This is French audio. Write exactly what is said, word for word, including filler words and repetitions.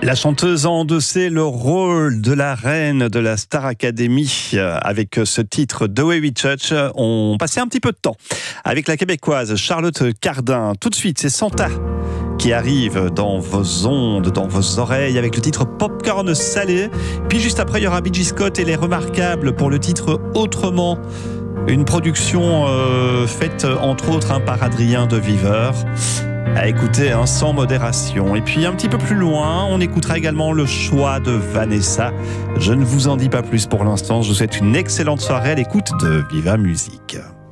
La chanteuse a endossé le rôle de la reine de la Star Academy avec ce titre The Way We Touch. On passait un petit peu de temps avec la québécoise Charlotte Cardin. Tout de suite, c'est Santa qui arrive dans vos ondes, dans vos oreilles avec le titre Popcorn Salé. Puis juste après, il y aura B G Scott et les Remarquables pour le titre Autrement. Une production euh, faite entre autres hein, par Adrien de Viveur. À écouter hein, sans modération. Et puis un petit peu plus loin, on écoutera également le choix de Vanessa. Je ne vous en dis pas plus pour l'instant. Je vous souhaite une excellente soirée à l'écoute de Viva Musique.